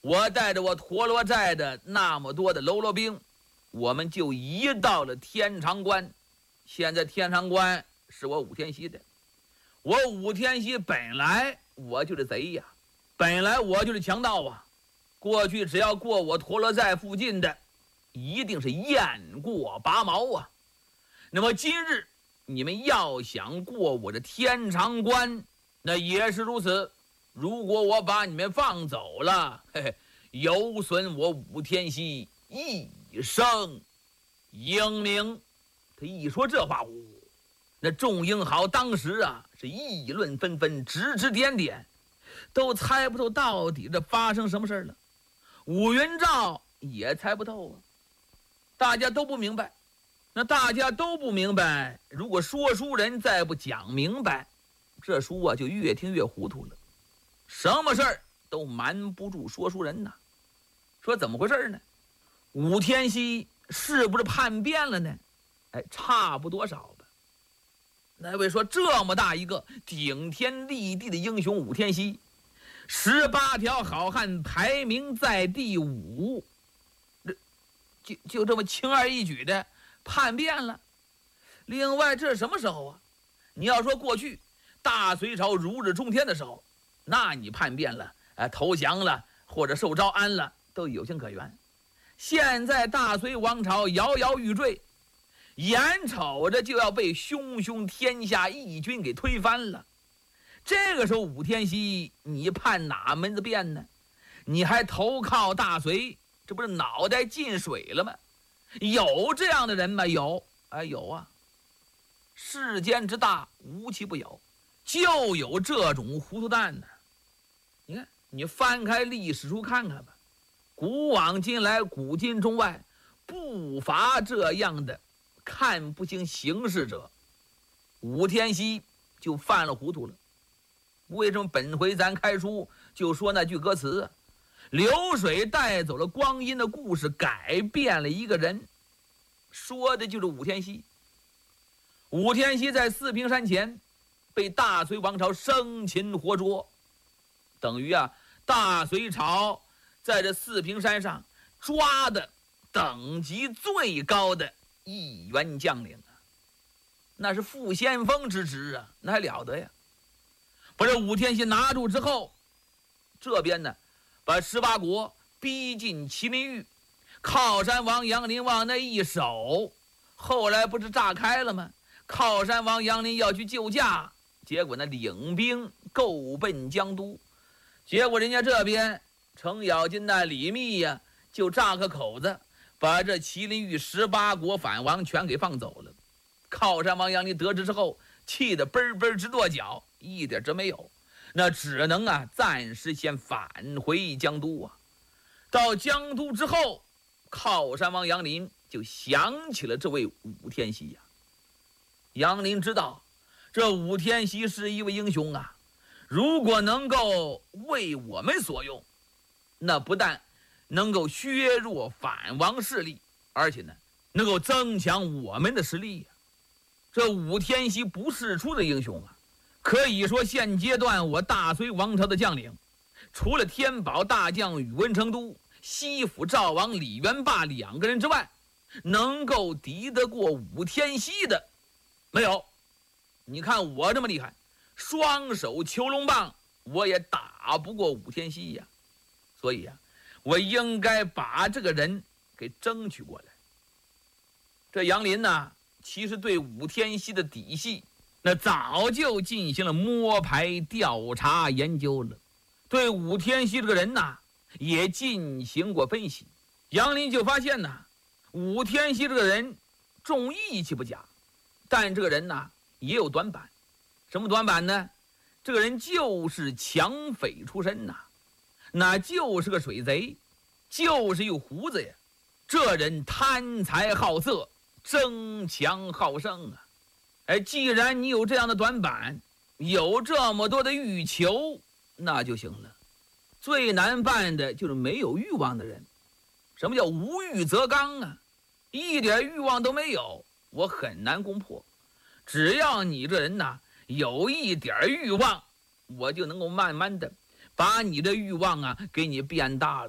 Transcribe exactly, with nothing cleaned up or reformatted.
我带着我陀螺寨的那么多的喽啰兵，我们就移到了天长关。现在天长关是我武天锡的，我武天锡本来我就是贼呀，本来我就是强盗啊。过去只要过我陀螺寨附近的，一定是雁过拔毛啊。那么今日你们要想过我的天长关，那也是如此。如果我把你们放走了，嘿嘿，有损我武天锡一生英名。他一说这话，呜，那众英豪当时啊是议论纷纷，指指点点，都猜不透到底这发生什么事了。武云照也猜不透啊，大家都不明白。那大家都不明白，如果说书人再不讲明白，这书啊就越听越糊涂了。什么事儿都瞒不住说书人呐。说怎么回事呢？武天锡是不是叛变了呢？哎，差不多少吧。那位说这么大一个顶天立地的英雄武天锡，十八条好汉排名在第五，就就这么轻而易举的叛变了。另外这是什么时候啊？你要说过去大隋朝如日中天的时候，那你叛变了、呃、投降了或者受招安了都有情可原。现在大隋王朝摇摇欲坠，眼瞅着就要被汹汹天下义军给推翻了，这个时候武天锡你叛哪门子变呢？你还投靠大隋，这不是脑袋进水了吗？有这样的人吗？有啊，有啊。世间之大，无奇不有，就有这种糊涂蛋呢。你看，你翻开历史书看看吧，古往今来，古今中外，不乏这样的看不清形势者。武天锡就犯了糊涂了。为什么本回咱开书就说那句歌词，流水带走了光阴的故事，改变了一个人，说的就是武天锡。武天锡在四平山前被大隋王朝生擒活捉，等于啊大隋朝在这四平山上抓的等级最高的一员将领啊，那是副先锋之职啊，那还了得呀。把这武天锡拿住之后，这边呢把十八国逼进麒麟峪，靠山王杨林往那一守，后来不是炸开了吗？靠山王杨林要去救驾，结果呢领兵够奔江都，结果人家这边程咬金那李密呀、啊、就炸个口子，把这麒麟峪十八国反王全给放走了。靠山王杨林得知之后，气得嘣嘣直跺脚，一点真没有，那只能啊暂时先返回江都啊。到江都之后，靠山王杨林就想起了这位武天锡呀、啊。杨林知道这武天锡是一位英雄啊，如果能够为我们所用，那不但能够削弱反王势力，而且呢能够增强我们的实力呀、啊。这武天锡不世出的英雄啊，可以说现阶段我大隋王朝的将领，除了天宝大将宇文成都、西府赵王李元霸两个人之外，能够敌得过武天锡的没有。你看我这么厉害，双手求龙棒我也打不过武天锡呀、啊。所以呀、啊，我应该把这个人给争取过来。这杨林呢，其实对武天锡的底细那早就进行了摸排调查研究了，对武天锡这个人呢也进行过分析。杨林就发现呢，武天锡这个人重义气不假，但这个人呢也有短板。什么短板呢？这个人就是抢匪出身呐、啊，那就是个水贼，就是有胡子呀。这人贪财好色，争强好胜啊。哎，既然你有这样的短板，有这么多的欲求，那就行了。最难办的就是没有欲望的人。什么叫无欲则刚啊？一点欲望都没有，我很难攻破。只要你这人呐有一点欲望，我就能够慢慢的把你的欲望啊给你变大了。